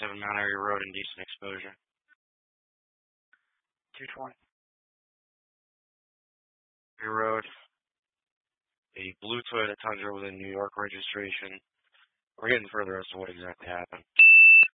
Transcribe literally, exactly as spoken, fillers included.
seven Mount Airy Road, indecent exposure. two twenty. Airy Road. A blue Toyota Tundra with a New York registration. We're getting further as to what exactly happened.